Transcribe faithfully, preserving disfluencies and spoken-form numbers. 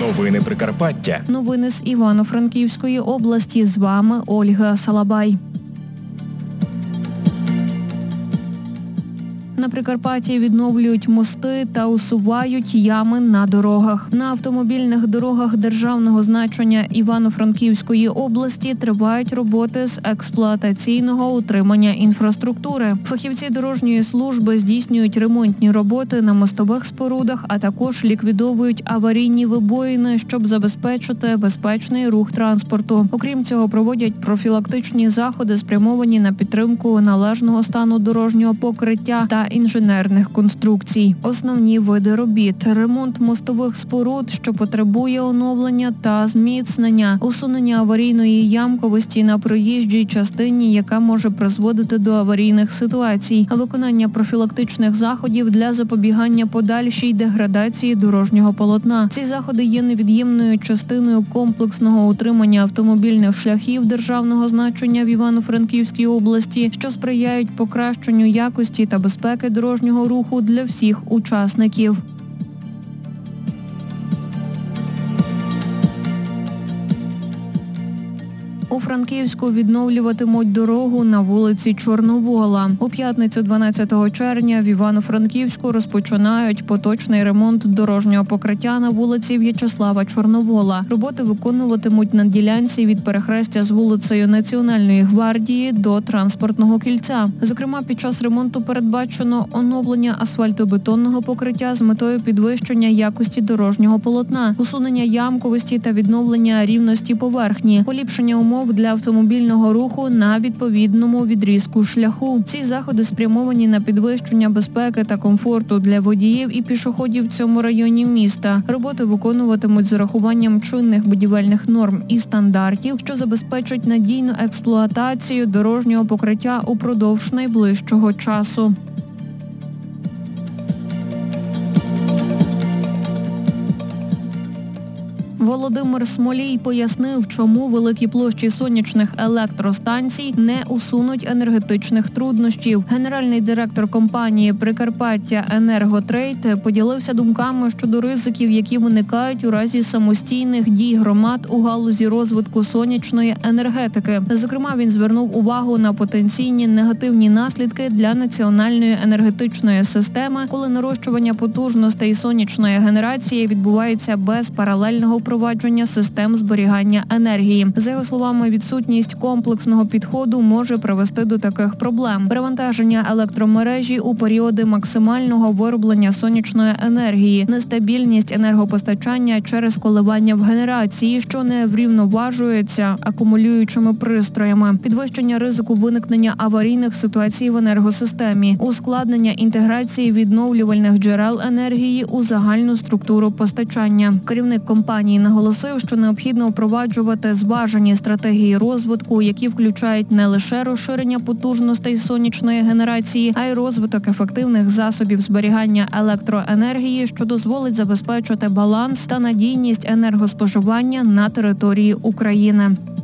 Новини Прикарпаття. Новини з Івано-Франківської області. З вами Ольга Салабай. На Прикарпатті відновлюють мости та усувають ями на дорогах. На автомобільних дорогах державного значення Івано-Франківської області тривають роботи з експлуатаційного утримання інфраструктури. Фахівці дорожньої служби здійснюють ремонтні роботи на мостових спорудах, а також ліквідовують аварійні вибоїни, щоб забезпечити безпечний рух транспорту. Окрім цього, проводять профілактичні заходи, спрямовані на підтримку належного стану дорожнього покриття та інженерних конструкцій. Основні види робіт – ремонт мостових споруд, що потребує оновлення та зміцнення, усунення аварійної ямковості на проїжджій частині, яка може призводити до аварійних ситуацій, виконання профілактичних заходів для запобігання подальшій деградації дорожнього полотна. Ці заходи є невід'ємною частиною комплексного утримання автомобільних шляхів державного значення в Івано-Франківській області, що сприяють покращенню якості та безпеки дорожнього руху для всіх учасників. У Франківську відновлюватимуть дорогу на вулиці Чорновола. У п'ятницю дванадцятого червня в Івано-Франківську розпочинають поточний ремонт дорожнього покриття на вулиці В'ячеслава Чорновола. Роботи виконуватимуть на ділянці від перехрестя з вулицею Національної гвардії до транспортного кільця. Зокрема, під час ремонту передбачено оновлення асфальтобетонного покриття з метою підвищення якості дорожнього полотна, усунення ямковості та відновлення рівності поверхні, поліпшення умов для автомобільного руху на відповідному відрізку шляху. Ці заходи спрямовані на підвищення безпеки та комфорту для водіїв і пішоходів в цьому районі міста. Роботи виконуватимуть з урахуванням чинних будівельних норм і стандартів, що забезпечать надійну експлуатацію дорожнього покриття упродовж найближчого часу. Володимир Смолій пояснив, чому великі площі сонячних електростанцій не усунуть енергетичних труднощів. Генеральний директор компанії «Прикарпаття Енерготрейд» поділився думками щодо ризиків, які виникають у разі самостійних дій громад у галузі розвитку сонячної енергетики. Зокрема, він звернув увагу на потенційні негативні наслідки для національної енергетичної системи, коли нарощування потужностей сонячної генерації відбувається без паралельного впровадження систем зберігання енергії. За його словами, відсутність комплексного підходу може привести до таких проблем. Перевантаження електромережі у періоди максимального вироблення сонячної енергії, нестабільність енергопостачання через коливання в генерації, що не врівноважується акумулюючими пристроями, підвищення ризику виникнення аварійних ситуацій в енергосистемі, ускладнення інтеграції відновлювальних джерел енергії у загальну структуру постачання. Керівник компанії наголосив, що необхідно впроваджувати зважені стратегії розвитку, які включають не лише розширення потужностей сонячної генерації, а й розвиток ефективних засобів зберігання електроенергії, що дозволить забезпечити баланс та надійність енергоспоживання на території України.